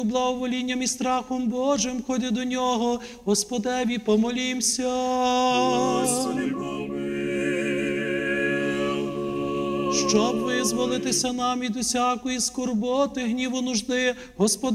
благоволінням і страхом Божим, ходи до нього, Господеві помолімся. Господи, Щоб визволитися нам від усякої скорботи, гніву, нужди, Господи,